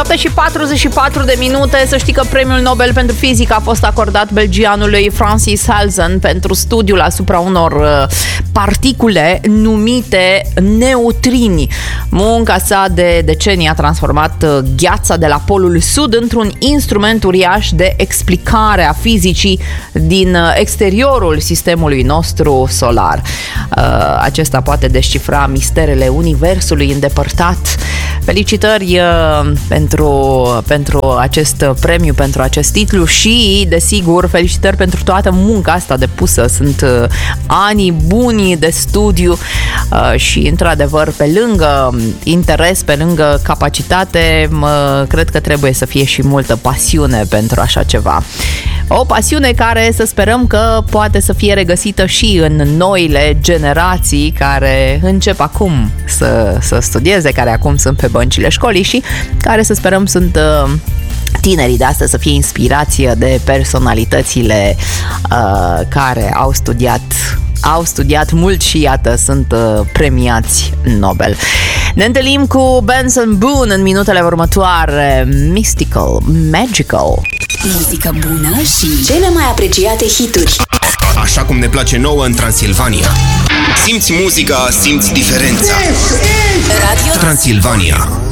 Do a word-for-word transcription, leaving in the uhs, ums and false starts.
șapte și patruzeci și patru de minute. Să știi că premiul Nobel pentru fizică a fost acordat belgianului Francis Halzen pentru studiul asupra unor particule numite neutrini. Munca sa de decenii a transformat gheața de la Polul Sud într-un instrument uriaș de explicare a fizicii din exteriorul sistemului nostru solar. Acesta poate descifra misterele universului îndepărtat. Felicitări pentru, pentru acest premiu, pentru acest titlu și, desigur, felicitări pentru toată munca asta depusă. Sunt ani buni de studiu și, într-adevăr, pe lângă interes, pe lângă capacitate, cred că trebuie să fie și multă pasiune pentru așa ceva. O pasiune care să sperăm că poate să fie regăsită și în noile generații care încep acum să, să studieze, care acum sunt pe băncile școlii și care, să sperăm, sunt uh, tinerii de astăzi să fie inspirați de personalitățile uh, care au studiat au studiat mult și, iată, sunt uh, premiați Nobel. Ne întâlnim cu Benson Boone în minutele următoare. Mystical, Magical. Muzică bună și cele mai apreciate hituri. Așa cum ne place nouă în Transilvania. Simți muzica, simți diferența. Radio Transilvania.